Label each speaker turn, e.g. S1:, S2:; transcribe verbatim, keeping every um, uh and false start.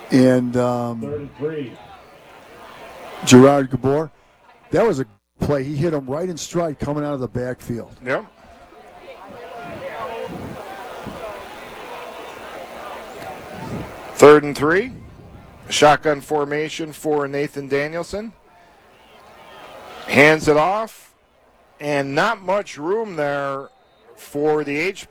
S1: and um,
S2: Third and three.
S1: Gerard Gabor. That was a play. He hit him right in stride coming out of the backfield.
S3: Yep. Third and three. Shotgun formation for Nathan Danielson. Hands it off, and not much room there for the H